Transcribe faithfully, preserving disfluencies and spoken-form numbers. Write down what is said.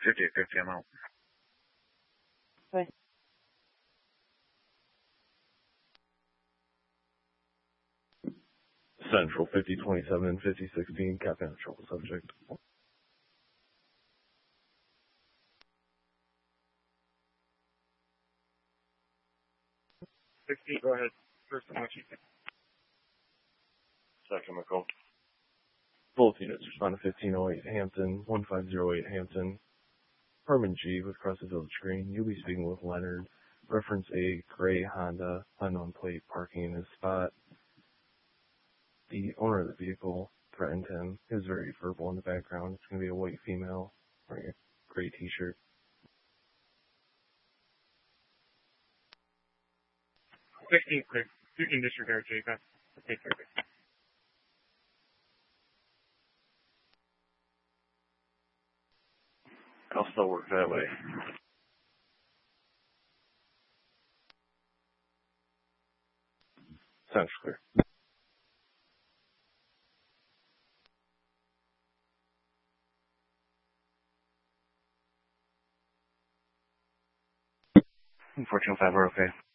fifty at fifty, I'm out. Okay. Central fifty twenty-seven and fifty sixteen, Captain Trouble Subject. sixty, go ahead. First Apache. Second McCall. Both units respond to fifteen oh eight Hampton, one five oh eight Hampton. Herman G with Crescent Village Green. You'll be speaking with Leonard. Reference a gray Honda, unknown plate, parking in his spot. The owner of the vehicle threatened him. He was very verbal in the background. It's going to be a white female wearing a gray t-shirt. sixteen, clear. You can disregard, Jacob. Take care of it. I'll still work that way. Sounds clear. fourteen oh five, we're okay.